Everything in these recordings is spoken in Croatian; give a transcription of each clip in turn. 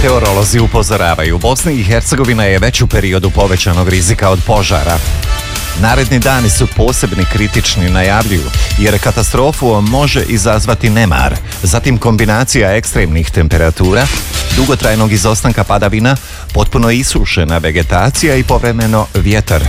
Meteorolozi upozoravaju, Bosna i Hercegovina je već u periodu povećanog rizika od požara. Naredni dani su posebni kritični, najavljuju, jer katastrofu može izazvati nemar. Zatim kombinacija ekstremnih temperatura, dugotrajnog izostanka padavina, potpuno isušena vegetacija i povremeno vjetar.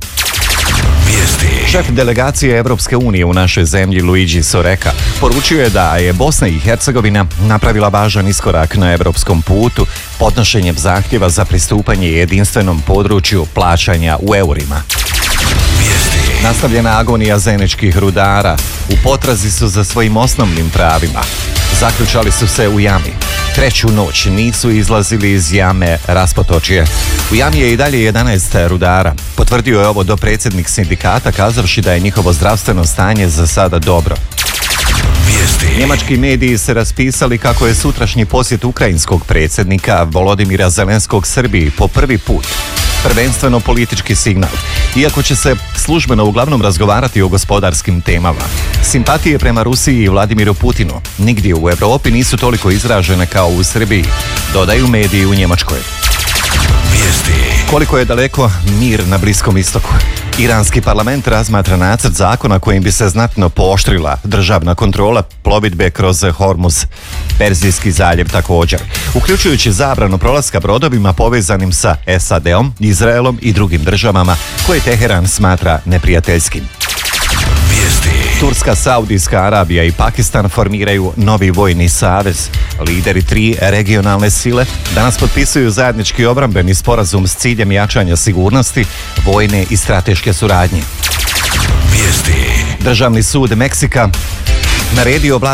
Šef delegacije Evropske unije u našoj zemlji Luigi Soreka poručio je da je Bosna i Hercegovina napravila važan iskorak na evropskom putu podnošenjem zahtjeva za pristupanje jedinstvenom području plaćanja u eurima. Nastavljena agonija zeničkih rudara, u potrazi su za svojim osnovnim pravima. Zaključali su se u jami. Treću noć nisu izlazili iz jame Raspotočje. U jami je i dalje 11 rudara. Potvrdio je ovo dopredsjednik sindikata kazavši da je njihovo zdravstveno stanje za sada dobro. Njemački mediji se raspisali kako je sutrašnji posjet ukrajinskog predsjednika Volodimira Zelenskog Srbiji po prvi put prvenstveno politički signal, iako će se službeno uglavnom razgovarati o gospodarskim temama. Simpatije prema Rusiji i Vladimiru Putinu nigdje u Europi nisu toliko izražene kao u Srbiji, dodaju mediji u Njemačkoj. Koliko je daleko mir na Bliskom istoku? Iranski parlament razmatra nacrt zakona kojim bi se znatno pooštrila državna kontrola plovidbe kroz Hormuz. Perzijski zaljev također, uključujući zabranu prolaska brodovima povezanim sa SAD-om, Izraelom i drugim državama koje Teheran smatra neprijateljskim. Turska, Saudijska Arabija i Pakistan formiraju novi vojni savez. Lideri 3 regionalne sile danas potpisuju zajednički obrambeni sporazum s ciljem jačanja sigurnosti, vojne i strateške suradnje. Državni sud Meksika naredio